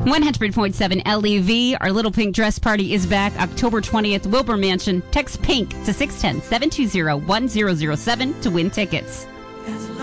100.7 LEV. Our Little Pink Dress Party is back October 20th, Wilbur Mansion. Text PINK to 610-720-1007 to win tickets.